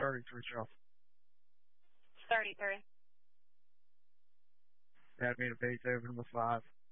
33 show. 33. Add me to base over number 5.